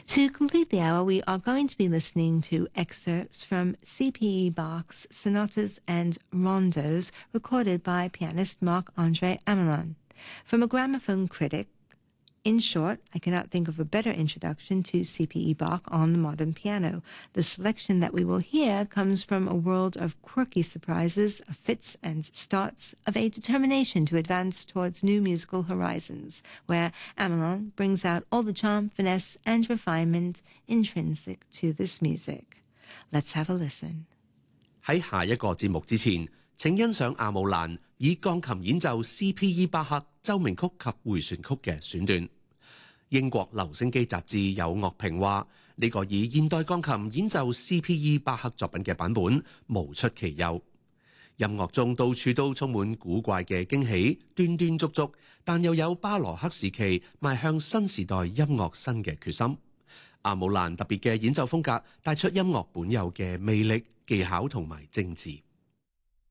To complete the hour, we are going to be listening to excerpts from C.P.E. Bach's sonatas and rondos recorded by pianist Marc-André Amelin. From a gramophone critic, in short, I cannot think of a better introduction to C.P.E. Bach on the modern piano. The selection that we will hear comes from a world of quirky surprises, of fits and starts, of a determination to advance towards new musical horizons, where Amelin brings out all the charm, finesse, and refinement intrinsic to this music. Let's have a listen. 喺下一個節目之前，請欣賞阿姆蘭以鋼琴演奏 C.P.E. 巴克奏鳴曲及迴旋曲嘅選段。英國留聲機雜誌有樂評話，呢個以現代鋼琴演奏 C.P.E. 巴克作品嘅版本無出其右。音樂中到處都充滿古怪嘅驚喜，斷斷續續，但又有巴羅克時期邁向新時代音樂新嘅決心。阿姆蘭特別嘅演奏風格帶出音樂本有嘅魅力、技巧同埋精緻。